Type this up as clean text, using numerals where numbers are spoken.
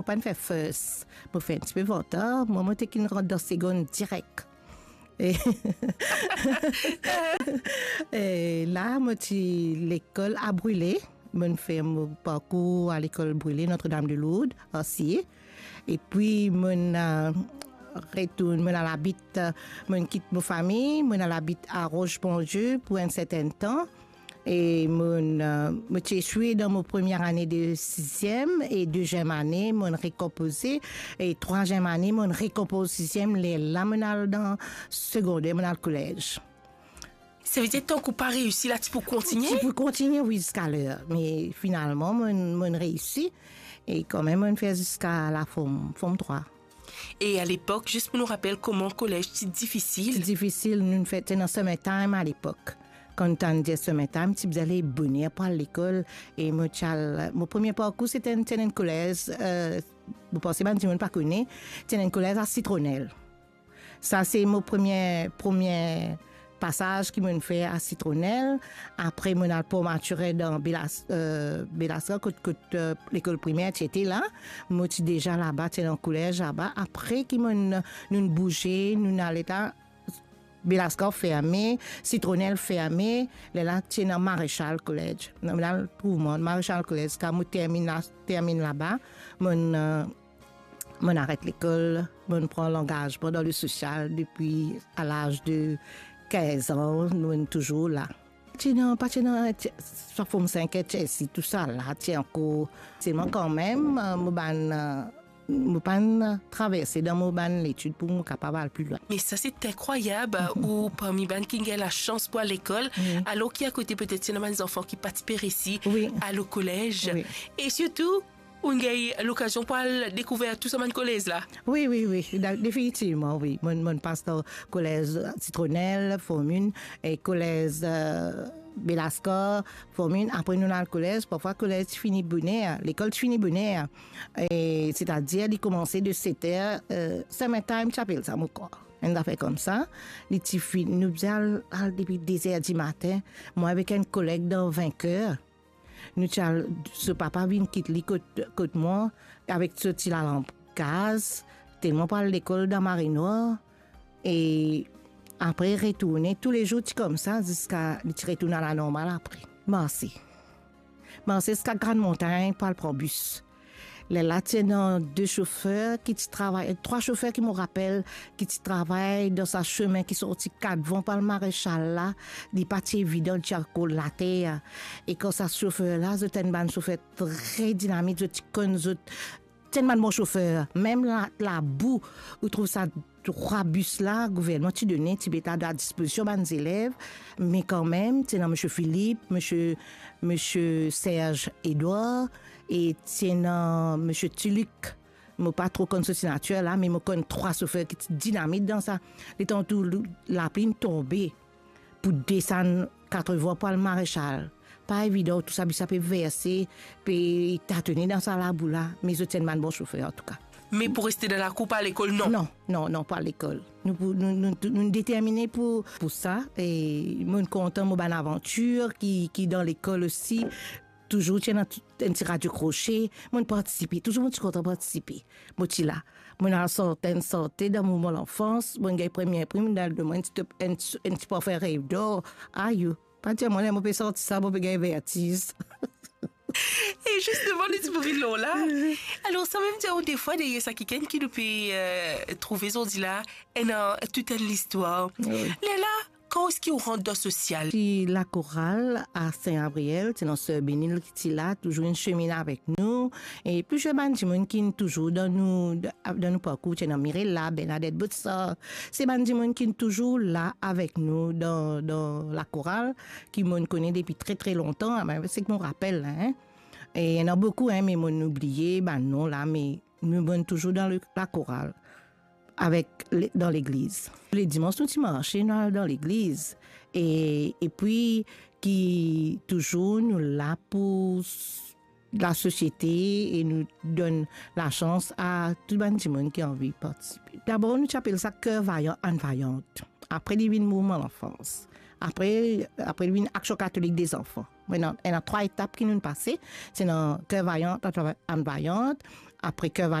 pas fait first. Je fais un petit peu longtemps. Moi, je suis rentre dans seconde direct. Et, et là, moi, l'école a brûlé. Je fais mon parcours à l'école brûlée Notre-Dame-de-Lourdes aussi. Et puis, je retourne, je quitte ma famille, je habite à Roche-Bondieu pour un certain temps. Et je suis échoué dans ma première année de 6e et deuxième année, je récomposé. Et troisième année, je récompose 6e, là, je dans secondaire, je dans le collège. Ça veut dire que tant qu'on pas réussi, là, tu peux continuer? Tu peux continuer, oui, jusqu'à l'heure. Mais finalement, je réussi. Et quand même, je fais jusqu'à la forme 3. Et à l'époque, juste pour nous rappeler comment le collège, c'est difficile? C'est difficile, nous faisons dans summertime à l'époque. Quand on dit summertime, tu allais bonheur pour l'école. Et mon premier parcours, c'était un collège, vous pensez pas, je ne pas connais, c'était un collège à Citronnelle. Ça, c'est mon premier passage qui m'a fait à Citronnelle. Après, je suis pour maturer dans Bélasca, l'école primaire, j'étais là. Je suis déjà là-bas, j'étais dans le collège là-bas. Après, nous bougé, nous allons là. Bélasca fermé, Citronnelle fermé, là, c'est dans Maréchal Collège. Dans le trouvement, Maréchal Collège, quand je termine là-bas, je arrête l'école, je prends l'engagement dans le social depuis à l'âge de 15 ans, nous sommes toujours là. Ça forme 5 Chelsea, tout ça là, c'est encore, c'est quand même, je pas traverser dans mon ban l'étude pour me capable plus loin. Mais ça c'est incroyable ou parmi ban qui a la chance pour l'école alors qu'il y a à côté peut-être c'est des enfants qui participent ici à le collège et surtout on a l'occasion pour découvrir tout ça dans le collège là. Oui, définitivement, oui. Mon passe dans le collège Citronnelle, Formune, et collège Bélasca, Formune. Après, nous avons le collège. Parfois, le collège finit bonheur. L'école finit bonheur. Et c'est-à-dire, il commence de 7h, summertime, chapelle, ça, mon corps. On a fait comme ça. Les petits filles, nous faisons depuis 10h du matin. Moi, avec un collègue dans 20 heures. Nous, ce papa vient quitter les côté moi avec ce petit la lampe gaz, tellement par l'école dans Marinois. Et après, retourner tous les jours comme ça jusqu'à retourner à la normale après. Merci. Merci jusqu'à Grande Montagne par le bus. Là, il y a 2 chauffeurs qui travaillent, 3 chauffeurs qui me rappellent, qui travaillent dans sa chemin, qui sont 4 vents par le maréchal là, des parties évidentes, qui ont la terre. Et quand ça chauffeur là, c'est un chauffeur très dynamique, c'est tellement bon chauffeur. Même la boue, où trouve ça 3 bus là, gouvernement, tu donnais, tu mettais à disposition des élèves, mais quand même, tu sais, M. Philippe, M. Serge Edouard, et tu sais, M. Tuluc, je ne pas trop connais ce signature là, mais je connais 3 chauffeurs qui sont dynamiques dans ça. Les temps tout, la pluie tombée pour descendre 4 voies par le maréchal. Pas évident, tout ça, ça peut verser, puis t'attendre dans ça là, mais je tiens un bon chauffeur en tout cas. Mais pour rester dans la coupe à l'école, non? Non, pas à l'école. Nous déterminés pour ça. Et je suis content de mon aventure qui dans l'école aussi. Toujours, tu as un petit radio crochet. Je participe. Toujours, je suis content de participer. Je suis là. Je suis sorti dans mon moment d'enfance. Je suis première prime dans le domaine. Un petit peu faire rêve d'or. Aïe, pas dire, moi, je peux sortir ça, je peux gagner vertige. Et justement, les petits là. Alors, ça même dire, des fois, il y a ça quelqu'un qui nous peut trouver, on dit là, et toute l'histoire. Oui. Là, quand est-ce qu'on rentre dans le social? Puis la chorale à Saint-Gabriel, c'est notre sœur Bénil qui est là, toujours une chemin avec nous. Et puis, je suis qui est toujours dans nos parcours, c'est Mirella, Bernadette Boutsa. C'est des qui est toujours là avec nous dans la chorale, qui m'ont connu depuis très très longtemps. C'est que mon rappel, hein. Et il y en a beaucoup, hein, mais m'ont oublié, non, là, mais nous sommes toujours dans la chorale. Dans l'église. Les dimanches, nous marchons dans l'église. Et puis, qui toujours nous là pour la société et nous donne la chance à tout le monde qui a envie de participer. D'abord, nous appelons ça cœur vaillant, âme vaillante. Après, il y a le mouvement de l'enfance. Après, il y a une action catholique des enfants. Maintenant, il y a 3 étapes qui nous passent. C'est dans cœur vaillant, âme vaillante. Après, cœur